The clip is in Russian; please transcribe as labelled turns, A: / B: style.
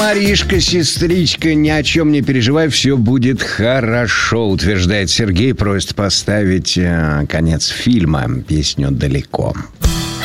A: Маришка, сестричка, ни о чем не переживай, все будет хорошо, утверждает Сергей. Просит поставить конец фильма, песню «Далеко».